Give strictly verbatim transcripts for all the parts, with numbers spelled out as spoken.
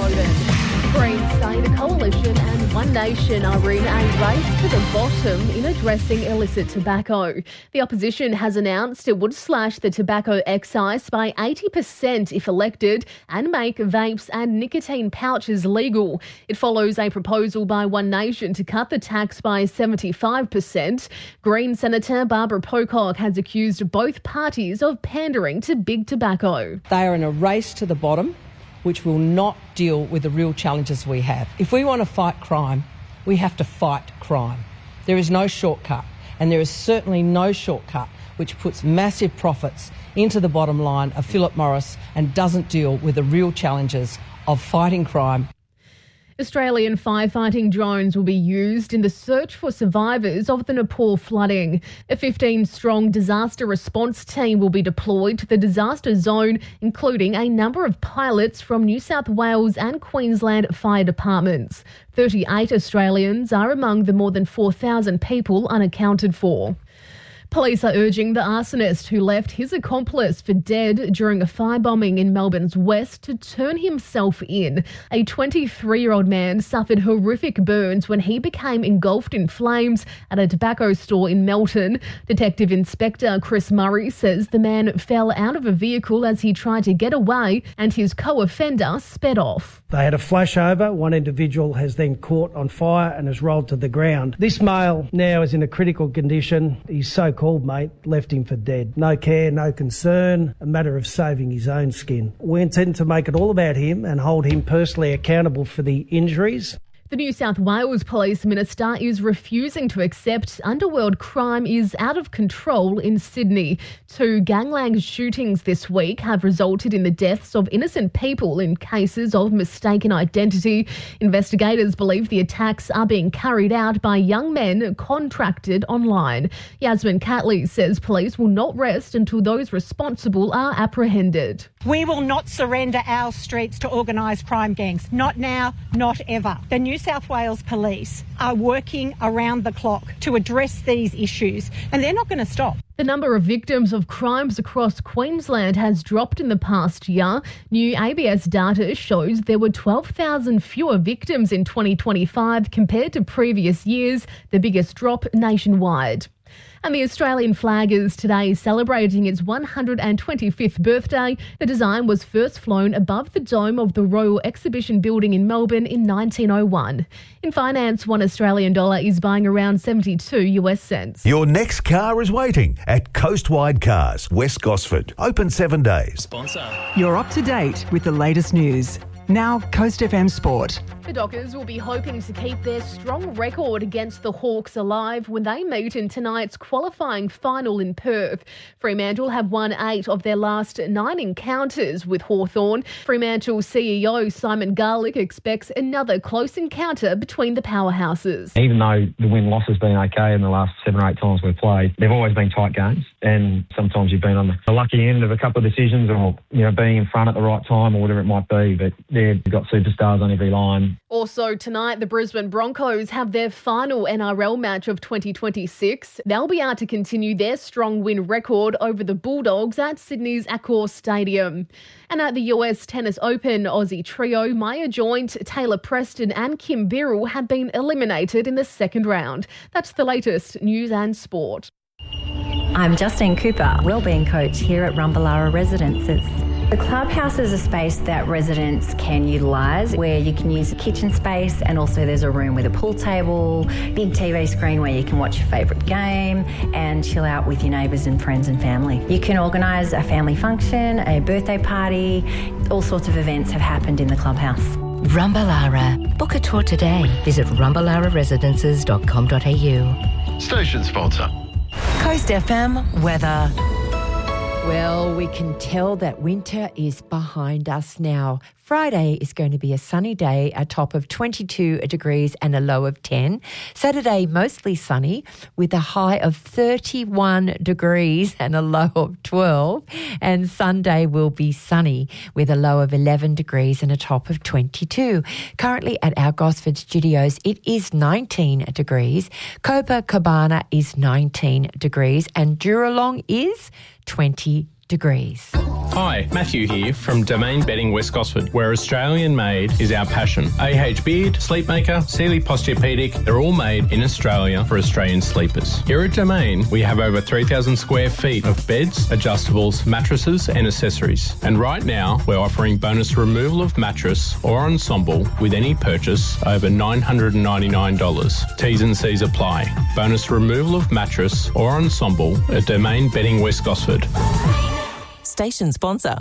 Snowden. Greens say the Coalition and One Nation are in a race to the bottom in addressing illicit tobacco. The opposition has announced it would slash the tobacco excise by eighty percent if elected and make vapes and nicotine pouches legal. It follows a proposal by One Nation to cut the tax by seventy-five percent. Green Senator Barbara Pocock has accused both parties of pandering to big tobacco. They are in a race to the bottom, which will not deal with the real challenges we have. If we want to fight crime, we have to fight crime. There is no shortcut, and there is certainly no shortcut which puts massive profits into the bottom line of Philip Morris and doesn't deal with the real challenges of fighting crime. Australian firefighting drones will be used in the search for survivors of the Nepal flooding. A fifteen-strong disaster response team will be deployed to the disaster zone, including a number of pilots from New South Wales and Queensland fire departments. thirty-eight Australians are among the more than four thousand people unaccounted for. Police are urging the arsonist who left his accomplice for dead during a firebombing in Melbourne's west to turn himself in. A twenty-three-year-old man suffered horrific burns when he became engulfed in flames at a tobacco store in Melton. Detective Inspector Chris Murray says the man fell out of a vehicle as he tried to get away and his co-offender sped off. They had a flashover. One individual has then caught on fire and has rolled to the ground. This male now is in a critical condition. His so-called mate left him for dead. No care, no concern, a matter of saving his own skin. We intend to make it all about him and hold him personally accountable for the injuries. The New South Wales Police Minister is refusing to accept underworld crime is out of control in Sydney. Two gangland shootings this week have resulted in the deaths of innocent people in cases of mistaken identity. Investigators believe the attacks are being carried out by young men contracted online. Yasmin Catley says police will not rest until those responsible are apprehended. We will not surrender our streets to organised crime gangs. Not now, not ever. The New South Wales Police are working around the clock to address these issues, and they're not going to stop. The number of victims of crimes across Queensland has dropped in the past year. New A B S data shows there were twelve thousand fewer victims in twenty twenty-five compared to previous years, the biggest drop nationwide. And the Australian flag is today celebrating its one hundred twenty-fifth birthday. The design was first flown above the dome of the Royal Exhibition Building in Melbourne in nineteen oh one. In finance, one Australian dollar is buying around seventy-two US cents. Your next car is waiting at Coastwide Cars, West Gosford. Open seven days. Sponsor. You're up to date with the latest news. Now, Coast F M Sport. The Dockers will be hoping to keep their strong record against the Hawks alive when they meet in tonight's qualifying final in Perth. Fremantle have won eight of their last nine encounters with Hawthorn. Fremantle C E O Simon Garlick expects another close encounter between the powerhouses. Even though the win-loss has been okay in the last seven or eight times we've played, they've always been tight games, and sometimes you've been on the lucky end of a couple of decisions or, you know, being in front at the right time or whatever it might be, but they've got superstars on every line. Also tonight, the Brisbane Broncos have their final N R L match of twenty twenty-six. They'll be out to continue their strong win record over the Bulldogs at Sydney's Accor Stadium. And at the U S Tennis Open, Aussie trio Maya Joint, Taylor Preston and Kim Birrell have been eliminated in the second round. That's the latest news and sport. I'm Justine Cooper, Wellbeing Coach here at Rumballara Residences. The clubhouse is a space that residents can utilise where you can use a kitchen space, and also there's a room with a pool table, big T V screen where you can watch your favourite game and chill out with your neighbours and friends and family. You can organise a family function, a birthday party, all sorts of events have happened in the clubhouse. Rumballara. Book a tour today. Visit rumballara residences dot com dot a u. Station sponsor. Coast F M weather. Well, we can tell that winter is behind us now. Friday is going to be a sunny day, a top of twenty-two degrees and a low of ten. Saturday, mostly sunny with a high of thirty-one degrees and a low of twelve. And Sunday will be sunny with a low of eleven degrees and a top of twenty-two. Currently at our Gosford studios, it is nineteen degrees. Copacabana is nineteen degrees and Duralong is twenty degrees. Hi, Matthew here from Domain Bedding West Gosford, where Australian made is our passion. A H Beard, Sleepmaker, Sealy Posturepedic, they're all made in Australia for Australian sleepers. Here at Domain, we have over three thousand square feet of beds, adjustables, mattresses and accessories. And right now, we're offering bonus removal of mattress or ensemble with any purchase over nine hundred ninety-nine dollars. T's and C's apply. Bonus removal of mattress or ensemble at Domain Bedding West Gosford. Station sponsor.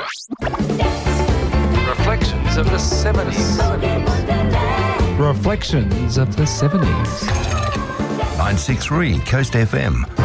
Reflections of the seventies. Reflections of the seventies. nine six three Coast F M.